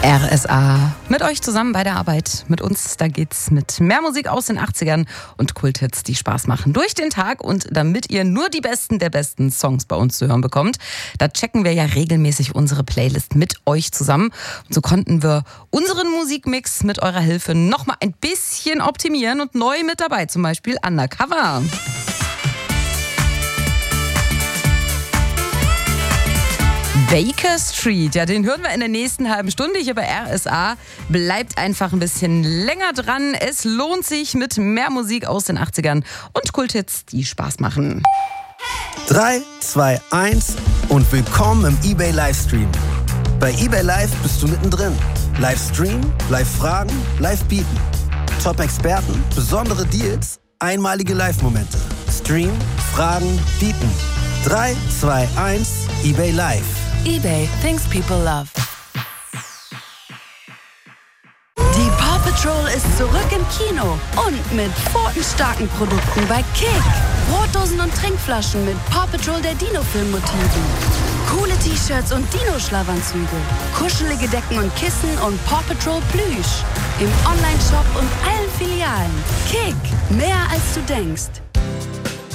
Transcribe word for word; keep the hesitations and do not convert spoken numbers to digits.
R S A mit euch zusammen bei der Arbeit. Mit uns, da geht's mit mehr Musik aus den achtzigern und Kulthits, die Spaß machen durch den Tag. Und damit ihr nur die besten der besten Songs bei uns zu hören bekommt, da checken wir ja regelmäßig unsere Playlist mit euch zusammen. Und so konnten wir unseren Musikmix mit eurer Hilfe nochmal ein bisschen optimieren und neu mit dabei, zum Beispiel Undercover. Baker Street, ja, den hören wir in der nächsten halben Stunde hier bei R S A. Bleibt einfach ein bisschen länger dran. Es lohnt sich mit mehr Musik aus den achtzigern und Kulthits, die Spaß machen. drei, zwei, eins und willkommen im eBay Livestream. Bei eBay Live bist du mittendrin. Livestream, Live-Fragen, Live-Bieten. Top-Experten, besondere Deals, einmalige Live-Momente. Stream, Fragen, Bieten. drei, zwei, eins, eBay Live. eBay, things people love. Die Paw Patrol ist zurück im Kino und mit pfotenstarken Produkten bei Kick. Brotdosen und Trinkflaschen mit Paw Patrol der Dino-Film-Motiven. Coole T-Shirts und Dino-Schlafanzüge. Kuschelige Decken und Kissen und Paw Patrol Plüsch. Im Onlineshop und allen Filialen. Kick, mehr als du denkst.